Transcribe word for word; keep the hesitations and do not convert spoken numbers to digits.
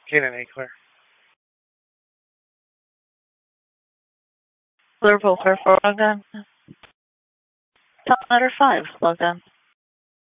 Cannon eight clear. Liverpool for four, log on. Top letter five, log on.